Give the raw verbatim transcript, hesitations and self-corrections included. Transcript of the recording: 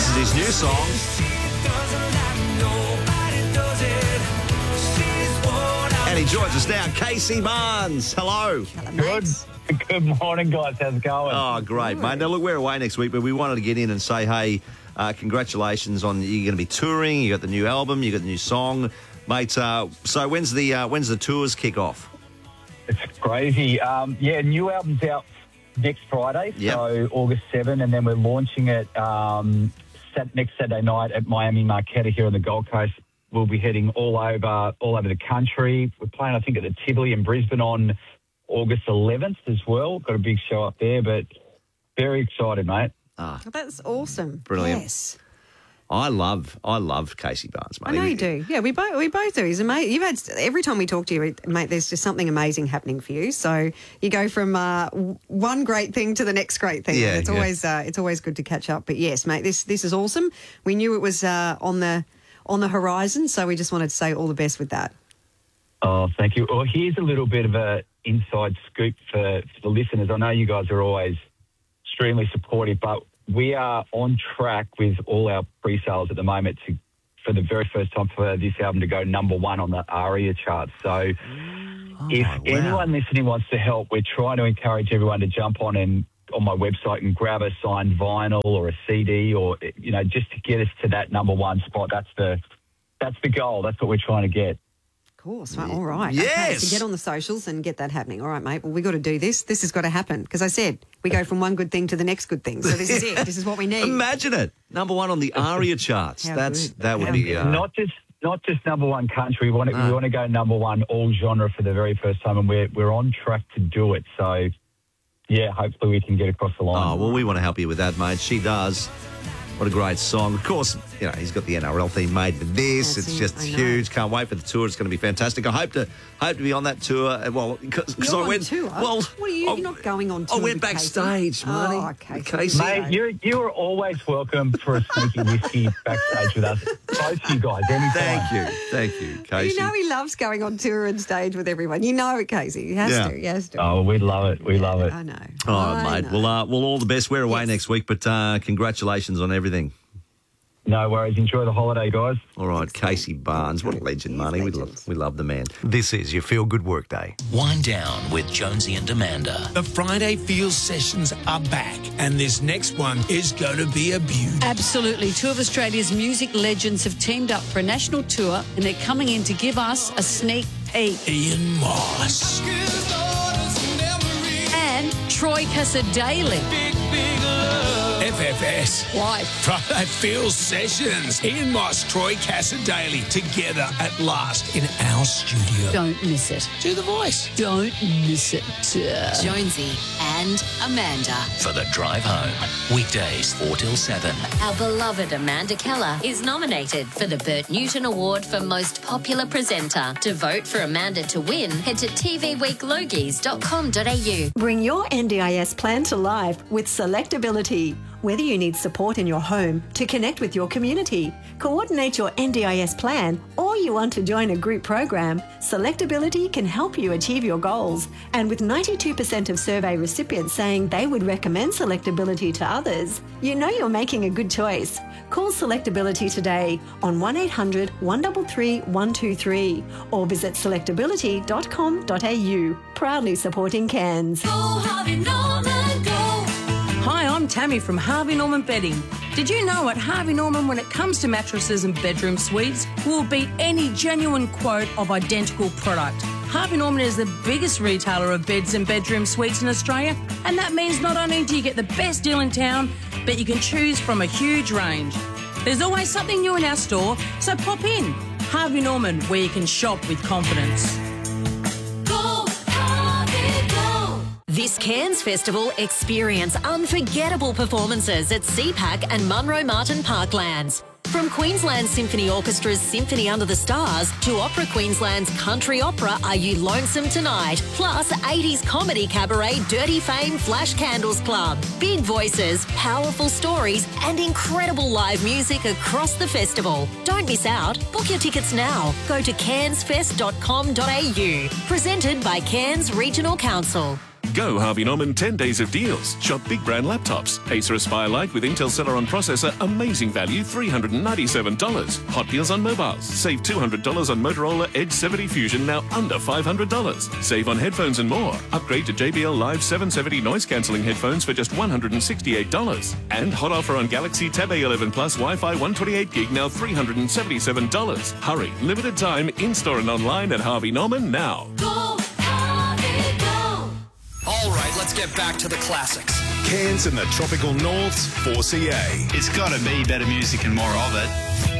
This is his new song. And he joins us now, Casey Barnes. Hello. Good. Good morning, guys. How's it going? Oh, great, mate. Now, look, we're away next week, but we wanted to get in and say, hey, uh, congratulations on you're going to be touring. You got the new album, you got the new song, mate. Uh, so when's the uh, when's the tours kick off? It's crazy. Um, yeah, new album's out next Friday, Yep. so August seventh, and then we're launching it um, sat- next Saturday night at Miami Marquetta here on the Gold Coast. We'll be heading all over all over the country. We're playing, I think, at the Tivoli in Brisbane on August eleventh as well. Got a big show up there, but very excited, mate. Ah, That's awesome. Brilliant. Yes. I love, I love Casey Barnes, mate. I know you do. Yeah, we both we both do. He's amazing. You've had every time we talk to you, mate. There's just something amazing happening for you. So you go from uh, one great thing to the next great thing. Yeah, it's yeah. always uh, it's always good to catch up. But yes, mate, this this is awesome. We knew it was uh, on the on the horizon, so we just wanted to say all the best with that. Oh, thank you. Well, here's a little bit of a inside scoop for, for the listeners. I know you guys are always extremely supportive, but we are on track with all our pre-sales at the moment to, for the very first time for this album to go number one on the ARIA chart. So Oh, if wow. anyone listening wants to help, we're trying to encourage everyone to jump on and on my website and grab a signed vinyl or a C D or, you know, just to get us to that number one spot. That's the, that's the goal. That's what we're trying to get. Of course. Right. All right. Okay, Yes. so get on the socials and get that happening. All right, mate. Well, we got to do this. This has got to happen because I said we go from one good thing to the next good thing. So this is it. This is what we need. Imagine it, number one on the ARIA charts. How That's good. that would And be uh, not just not just number one country. We want to, No. we want to go number one all genre for the very first time, and we're we're on track to do it. So, yeah, hopefully we can get across the line. Oh, well, we want to help you with that, mate. She does. What a great song. Of course, you know, he's got the N R L theme made for this. That's it's it, just I know. huge. Can't wait for the tour. It's going to be fantastic. I hope to hope to be on that tour. uh, Well, because You're I on went tour? Well, What are you? I- You're not going on I tour went with backstage, Casey? Marty. Oh, with Casey. Casey. Mate, you you are always welcome for a sneaky whiskey backstage with us. Both you guys, anytime. Thank you, thank you, Casey. You know he loves going on tour and stage with everyone. You know it, Casey. He has Yeah. to. He has to. Oh, we love it. We love it. I know. Oh, I mate. know. Well, uh, well, all the best. We're away Yes. next week, but uh, congratulations on everything. No worries. Enjoy the holiday, guys. All right, Casey Barnes. What a legend, He's Marty. We legend. love, we love the man. This is your Feel Good Work Day. Wind down with Jonesy and Amanda. The Friday Feels sessions are back, and this next one is going to be a beauty. Absolutely. Two of Australia's music legends have teamed up for a national tour and they're coming in to give us a sneak peek. Ian Moss, And Troy Casadei. F F S. Why? Friday Feels sessions. Ian Moss, Troy Casadei, together at last in our studio. Don't miss it. Do the voice. Don't miss it. Uh, Jonesy and Amanda. For the drive home. Weekdays four till seven. Our beloved Amanda Keller is nominated for the Bert Newton Award for Most Popular Presenter. To vote for Amanda to win, head to t v week logies dot com dot a u. Bring your N D I S plan to life with Selectability. Whether you need support in your home to connect with your community, coordinate your N D I S plan, or you want to join a group program, Selectability can help you achieve your goals. And with ninety-two percent of survey recipients saying they would recommend Selectability to others, you know you're making a good choice. Call Selectability today on one eight hundred, one three three, one two three or visit selectability dot com dot a u. Proudly supporting Cairns. Hi, I'm Tammy from Harvey Norman Bedding. Did you know at Harvey Norman, when it comes to mattresses and bedroom suites, we'll beat any genuine quote of identical product. Harvey Norman is the biggest retailer of beds and bedroom suites in Australia, and that means not only do you get the best deal in town, but you can choose from a huge range. There's always something new in our store, so pop in. Harvey Norman, where you can shop with confidence. This Cairns Festival, experience unforgettable performances at C PAC and Munro Martin Parklands. From Queensland Symphony Orchestra's Symphony Under the Stars to Opera Queensland's country opera Are You Lonesome Tonight, plus eighties comedy cabaret Dirty Fame Flash Candles Club. Big voices, powerful stories and incredible live music across the festival. Don't miss out. Book your tickets now. Go to cairns fest dot com dot a u. Presented by Cairns Regional Council. Go Harvey Norman ten days of deals. Shop big brand laptops. Acer Aspire Lite with Intel Celeron processor, amazing value, three hundred ninety-seven dollars. Hot deals on mobiles. Save two hundred dollars on Motorola Edge seventy Fusion, now under five hundred dollars. Save on headphones and more. Upgrade to J B L Live seven seventy noise cancelling headphones for just one hundred sixty-eight dollars. And hot offer on Galaxy Tab A eleven Plus Wi-Fi one twenty-eight gig, now three hundred seventy-seven dollars. Hurry, limited time, in-store and online at Harvey Norman now. Go, Harvey, go. All right, let's get back to the classics. Cairns and the tropical north's four C A. It's got to be better music and more of it.